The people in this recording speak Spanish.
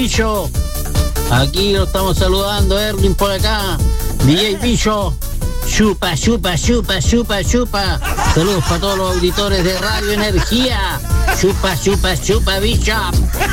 Bicho. Aquí lo estamos saludando, Erwin por acá. DJ Bicho. Chupa, chupa, chupa, chupa, chupa. Saludos para todos los auditores de Radio Energía. Chupa, chupa, chupa, Bicho.